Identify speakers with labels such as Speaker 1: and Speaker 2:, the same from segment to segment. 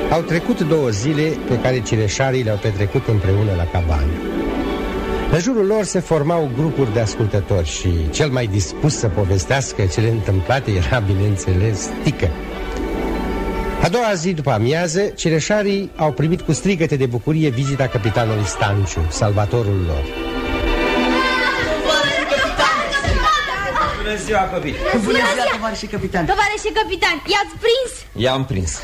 Speaker 1: Au trecut 2 zile pe care cireșarii le-au petrecut împreună la cabană. În jurul lor se formau grupuri de ascultători și cel mai dispus să povestească cele întâmplate era, bineînțeles, Tică. A doua zi după amiază, cireșarii au primit cu strigăte de bucurie vizita capitanului Stanciu, salvatorul lor.
Speaker 2: Bună ziua, copii!
Speaker 3: Bună ziua, tovarășe capitan!
Speaker 4: Tovarășe capitan, i-ați prins?
Speaker 2: I-am prins.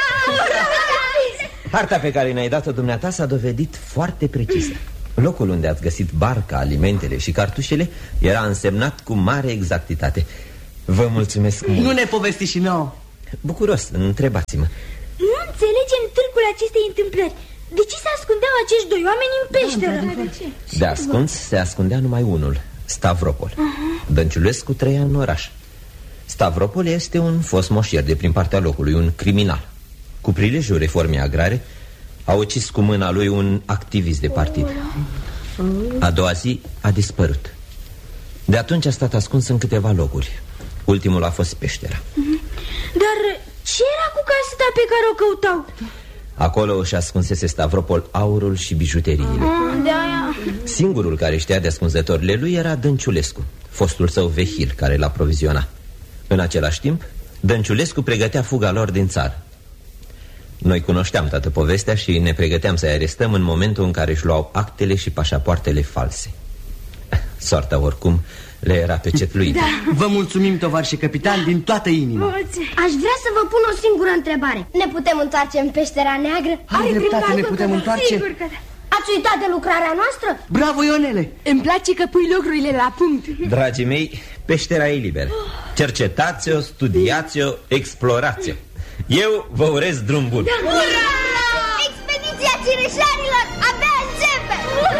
Speaker 2: Harta pe care ne-ai dat-o dumneata s-a dovedit foarte precisă. Locul unde ați găsit barca, alimentele și cartușele era însemnat cu mare exactitate. Vă mulțumesc mult.
Speaker 3: Nu ne povesti și nouă.
Speaker 2: Bucuros, întrebați-mă.
Speaker 4: Nu înțelegem târgul acestei întâmplări. De ce se ascundeau acești 2 oameni în peșteră?
Speaker 2: De ascuns se ascundea numai unul, Stavropol. Dănciulescu trăia în oraș. Stavropol este un fost moșier de prin partea locului, un criminal. Cu prilejul reformei agrare a ucis cu mâna lui un activist de partid. A doua zi a dispărut. De atunci a stat ascuns în câteva locuri. Ultimul a fost peștera.
Speaker 4: Dar ce era cu caseta pe care o căutau?
Speaker 2: Acolo își ascunsese Stavropol aurul și bijuteriile. Singurul care știa de ascunzătorile lui era Dănciulescu, fostul său vehil care l-a provizionat. În același timp, Dănciulescu pregătea fuga lor din țară. Noi cunoșteam toată povestea și ne pregăteam să-i arestăm în momentul în care își luau actele și pașapoartele false. Soarta oricum le era pecetluită.
Speaker 3: Vă mulțumim, tovarășe capitan, din toată inima.
Speaker 5: Aș vrea să vă pun o singură întrebare. Ne putem întoarce în peștera neagră?
Speaker 3: Are dreptate, ne putem întoarce?
Speaker 4: Sigur că da.
Speaker 5: Ați uitat de lucrarea noastră?
Speaker 3: Bravo, Ionele!
Speaker 4: Îmi place că pui lucrurile la punct.
Speaker 2: Dragii mei, peștera e liberă. Cercetați-o, studiați-o, explorați-o. Eu vă urez drum bun.
Speaker 5: Ura! Expediția cireșarilor abia începe!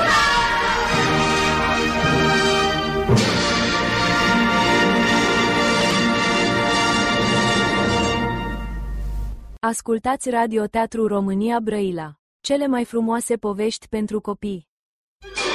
Speaker 6: Ascultați Radio Teatru România Brăila. Cele mai frumoase povești pentru copii.